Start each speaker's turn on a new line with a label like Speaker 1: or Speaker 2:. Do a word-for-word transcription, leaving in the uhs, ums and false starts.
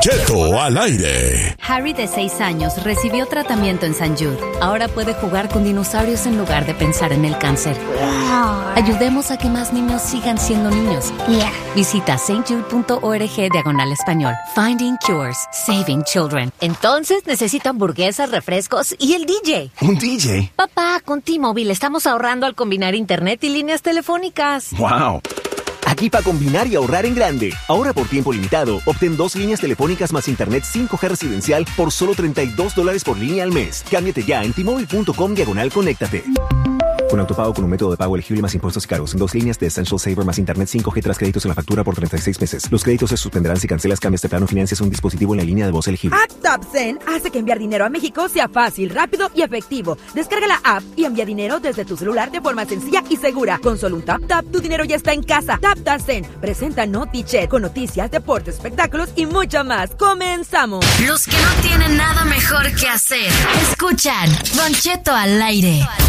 Speaker 1: Cheto al aire.
Speaker 2: Harry, de seis años, recibió tratamiento en Saint Jude. Ahora puede jugar con dinosaurios en lugar de pensar en el cáncer. Ayudemos a que más niños sigan siendo niños.
Speaker 3: Yeah.
Speaker 2: Visita saintjude.org diagonal español. Finding Cures. Saving Children.
Speaker 4: Entonces necesito hamburguesas, refrescos y el D J.
Speaker 5: ¿Un D J?
Speaker 4: Papá, con T-Mobile estamos ahorrando al combinar internet y líneas telefónicas.
Speaker 5: ¡Wow! Aquí para combinar y ahorrar en grande. Ahora por tiempo limitado, obtén dos líneas telefónicas más internet cinco G residencial por solo treinta y dos dólares por línea al mes. Cámbiate ya en T-Mobile.com diagonal conéctate. Con autopago con un método de pago elegible más impuestos y cargos. En dos líneas de Essential Saver más internet cinco G tras créditos en la factura por treinta y seis meses. Los créditos se suspenderán si cancelas, cambias de plano, financias un dispositivo en la línea de voz elegible.
Speaker 6: App TapSend hace que enviar dinero a México sea fácil, rápido y efectivo. Descarga la app y envía dinero desde tu celular de forma sencilla y segura. Con solo un tap tap, tu dinero ya está en casa. Tap TapSend presenta NotiChat con noticias, deportes, espectáculos y mucho más. ¡Comenzamos!
Speaker 2: Los que no tienen nada mejor que hacer. Escuchan Don Cheto al aire.